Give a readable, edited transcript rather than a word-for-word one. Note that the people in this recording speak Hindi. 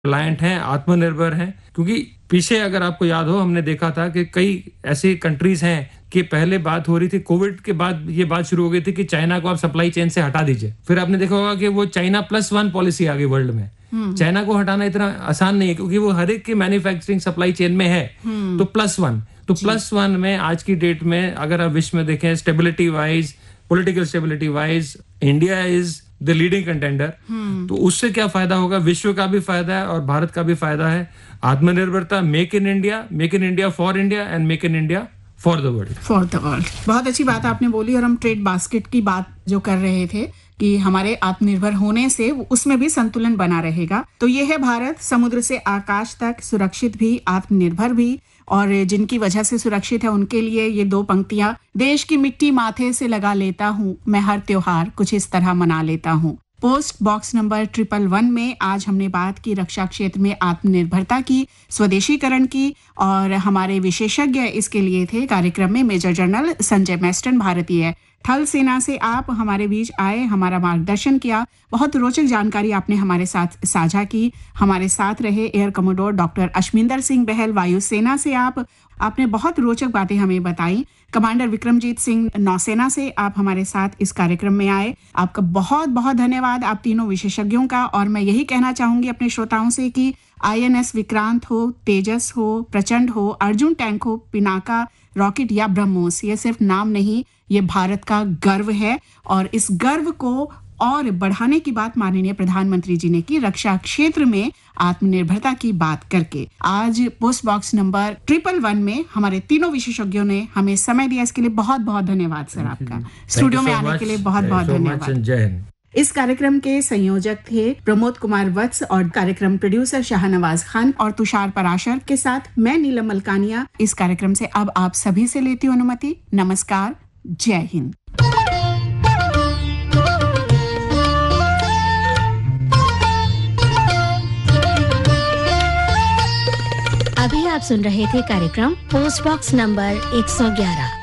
रिलायंट हैं, आत्मनिर्भर हैं। क्योंकि पीछे अगर आपको याद हो, हमने देखा था कि कई ऐसी कंट्रीज हैं कि पहले बात हो रही थी, कोविड के बाद ये बात शुरू हो गई थी कि चाइना को आप सप्लाई चेन से हटा दीजिए। फिर आपने देखा होगा कि वो चाइना +1 पॉलिसी आ गई वर्ल्ड में। चाइना को हटाना इतना आसान नहीं है, क्योंकि वो हर एक की मैन्युफैक्चरिंग सप्लाई चेन में है। तो +1 में आज की डेट में अगर आप विश्व में देखें, stability wise, political stability wise, India is the leading contender. तो उससे क्या फायदा होगा? विश्व का भी फायदा है और भारत का भी फायदा है। आत्मनिर्भरता, make in India for India and make in India for the world. बहुत अच्छी बात आपने बोली। और हम ट्रेड बास्केट की बात जो कर रहे थे कि हमारे आत्मनिर्भर होने से उसमें भी संतुलन बना रहेगा। तो ये है भारत, समुद्र से आकाश तक सुरक्षित भी, आत्मनिर्भर भी, और जिनकी वजह से सुरक्षित है उनके लिए ये दो पंक्तियां। देश की मिट्टी माथे से लगा लेता हूँ, मैं हर त्योहार कुछ इस तरह मना लेता हूँ। पोस्ट बॉक्स नंबर 111 में आज हमने बात की रक्षा क्षेत्र में आत्मनिर्भरता की, स्वदेशीकरण की, और हमारे विशेषज्ञ इसके लिए थे कार्यक्रम में मेजर जनरल संजय मेस्टन, भारतीय थल सेना से आप हमारे बीच आए, हमारा मार्गदर्शन किया। बहुत रोचक जानकारी आपने हमारे साथ साझा की। हमारे साथ रहे एयर कमोडोर डॉक्टर अश्मिंदर सिंह बहल, वायुसेना से आपने बहुत रोचक बातें हमें बताई। कमांडर विक्रमजीत सिंह, नौसेना से आप हमारे साथ इस कार्यक्रम में आए। आपका बहुत बहुत धन्यवाद, आप तीनों विशेषज्ञों का। और मैं यही कहना चाहूंगी अपने श्रोताओं से कि INS विक्रांत हो, तेजस हो, प्रचंड हो, अर्जुन टैंक हो, पिनाका रॉकेट या ब्रह्मोस, ये सिर्फ नाम नहीं, ये भारत का गर्व है। और इस गर्व को और बढ़ाने की बात माननीय प्रधानमंत्री जी ने की, रक्षा क्षेत्र में आत्मनिर्भरता की बात करके। आज पोस्ट बॉक्स नंबर 111 में हमारे तीनों विशेषज्ञों ने हमें समय दिया, इसके लिए बहुत बहुत धन्यवाद सर आपका। स्टूडियो में आने के लिए बहुत बहुत धन्यवाद। इस कार्यक्रम के संयोजक थे प्रमोद कुमार वत्स और कार्यक्रम प्रोड्यूसर शाहनवाज खान और तुषार पराशर के साथ मैं नीलम मलकानिया इस कार्यक्रम से अब आप सभी से लेती हूँ अनुमति। नमस्कार, जय हिंद। अभी आप सुन रहे थे कार्यक्रम पोस्ट बॉक्स नंबर 111।